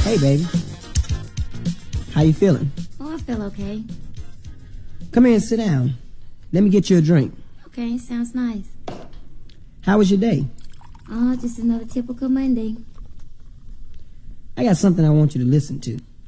Hey, baby. How you feeling? Oh, I feel okay. Come here and sit down. Let me get you a drink. Okay, sounds nice. How was your day? Oh, just another typical Monday. I got something I want you to listen to.